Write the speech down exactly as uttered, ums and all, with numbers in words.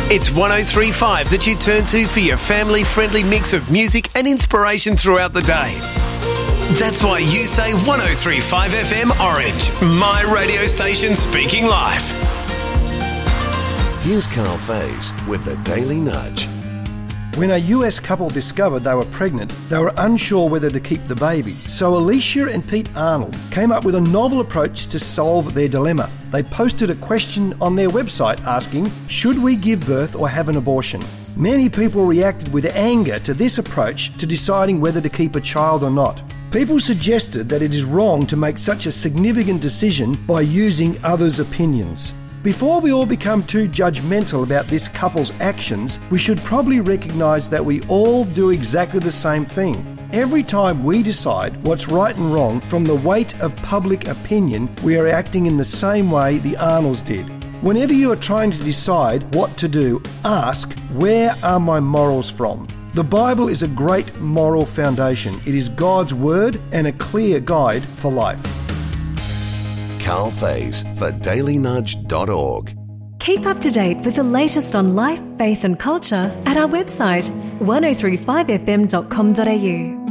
It's one oh three point five that you turn to for your family-friendly mix of music and inspiration throughout the day. That's why you say one oh three point five F M Orange, my radio station speaking life. Here's Carl Faze with the Daily Nudge. When a U S couple discovered they were pregnant, they were unsure whether to keep the baby. So Alicia and Pete Arnold came up with a novel approach to solve their dilemma. They posted a question on their website asking, should we give birth or have an abortion? Many people reacted with anger to this approach to deciding whether to keep a child or not. People suggested that it is wrong to make such a significant decision by using others' opinions. Before we all become too judgmental about this couple's actions, we should probably recognise that we all do exactly the same thing. Every time we decide what's right and wrong from the weight of public opinion, we are acting in the same way the Arnolds did. Whenever you are trying to decide what to do, ask, where are my morals from? The Bible is a great moral foundation. It is God's word and a clear guide for life. Carl Faze for daily nudge dot org. Keep up to date with the latest on life, faith and culture at our website one oh three five f m dot com dot a u.